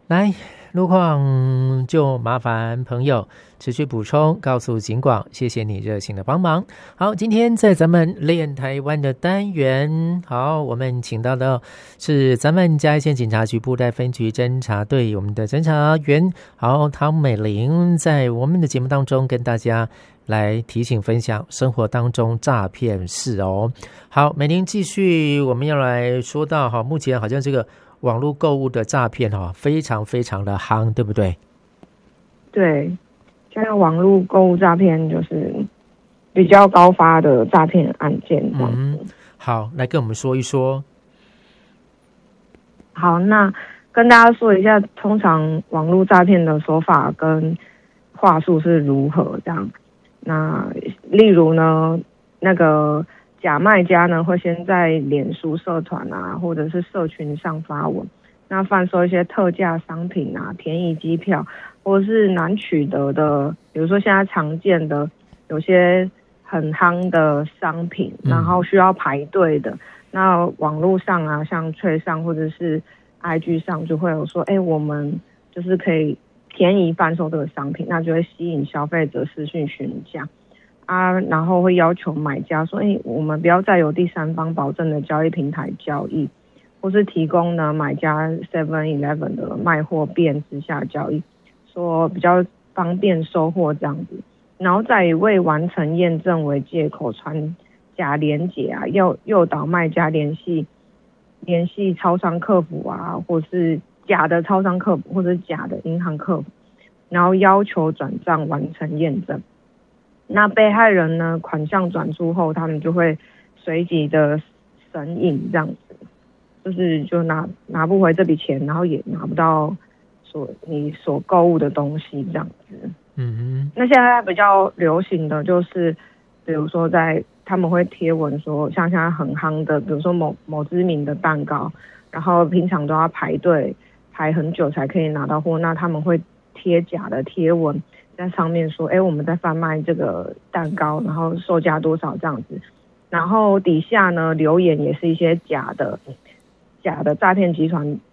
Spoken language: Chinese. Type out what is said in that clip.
来，路况就麻烦朋友持续补充，告诉警广，谢谢你热情的帮忙。好，今天在咱们练台湾的单元，好，我们请到的是咱们嘉义县警察局布袋分局侦查队我们的侦查员，好，唐美玲，在我们的节目当中跟大家来提醒分享生活当中诈骗事哦。好，美玲继续，我们要来说到目前好像这个网络购物的诈骗非常非常的夯，对不对？ 对，现在网络购物诈骗就是比较高发的诈骗案件这样子。 好，来跟我们说一说。 好，那跟大家说一下，通常网络诈骗的手法跟话术是如何这样。那例如呢，那个假卖家呢会先在脸书社团啊，或者是社群上发文，那贩售一些特价商品啊、便宜机票，或者是难取得的，比如说现在常见的有些很夯的商品，然后需要排队的，那网络上啊，像脆上或者是 IG 上就会有说，我们就是可以便宜贩售这个商品，那就会吸引消费者私讯询价啊，然后会要求买家说，我们不要再有第三方保证的交易平台交易，或是提供呢买家 7-Eleven 的卖货便之下交易，说比较方便收货这样子，然后再以未完成验证为借口传假连结啊，诱导卖家联系超商客服啊，或是假的超商客服或者假的银行客服，然后要求转账完成验证。那被害人呢，款项转出后，他们就会随即的神隐这样子，就是就拿不回这笔钱，然后也拿不到你所购物的东西这样子。那现在比较流行的就是，比如说他们会贴文说，像现在很夯的，比如说某知名的蛋糕，然后平常都要排队排很久才可以拿到货，那他们会贴假的贴文在上面说，我们在贩卖这个蛋糕，然后售价多少这样子，然后底下呢留言也是一些假的诈骗集团